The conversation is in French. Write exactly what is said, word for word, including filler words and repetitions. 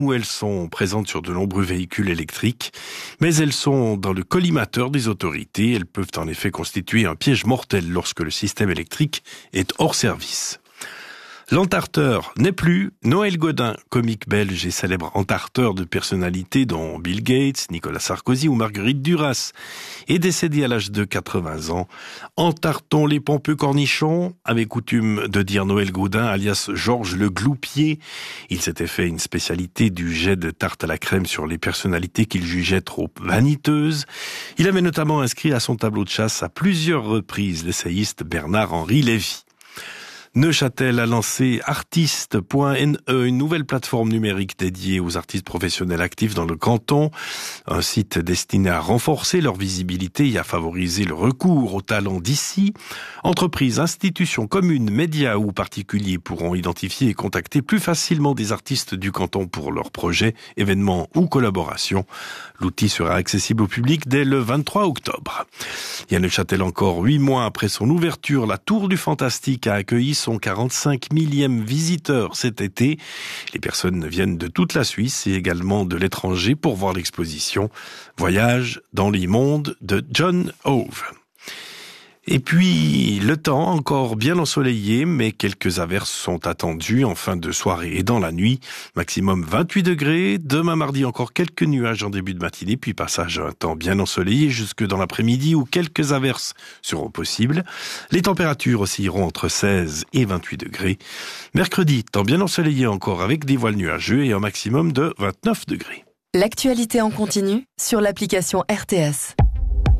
où elles sont présentes sur de nombreux véhicules électriques, mais elles sont dans le collimateur des autorités. Elles peuvent en effet constituer un piège mortel lorsque le système électrique est hors service. L'entarteur n'est plus. Noël Godin, comique belge et célèbre entarteur de personnalités dont Bill Gates, Nicolas Sarkozy ou Marguerite Duras, est décédé à l'âge de quatre-vingts ans. Entartons les pompeux cornichons, avait coutume de dire Noël Godin, alias Georges le Gloupier. Il s'était fait une spécialité du jet de tarte à la crème sur les personnalités qu'il jugeait trop vaniteuses. Il avait notamment inscrit à son tableau de chasse à plusieurs reprises l'essayiste Bernard-Henri Lévy. Neuchâtel a lancé artiste point n e, une nouvelle plateforme numérique dédiée aux artistes professionnels actifs dans le canton. Un site destiné à renforcer leur visibilité et à favoriser le recours aux talents d'ici. Entreprises, institutions, communes, médias ou particuliers pourront identifier et contacter plus facilement des artistes du canton pour leurs projets, événements ou collaborations. L'outil sera accessible au public dès le vingt-trois octobre. Et à Neuchâtel encore, huit mois après son ouverture, la Tour du Fantastique a accueilli son quarante-cinq millième visiteur cet été. Les personnes viennent de toute la Suisse et également de l'étranger pour voir l'exposition Voyage dans les mondes de John Hove. Et puis, le temps encore bien ensoleillé, mais quelques averses sont attendues en fin de soirée et dans la nuit. Maximum vingt-huit degrés. Demain mardi, encore quelques nuages en début de matinée, puis passage à un temps bien ensoleillé jusque dans l'après-midi où quelques averses seront possibles. Les températures oscilleront entre seize et vingt-huit degrés. Mercredi, temps bien ensoleillé encore avec des voiles nuageux et un maximum de vingt-neuf degrés. L'actualité en continu sur l'application R T S.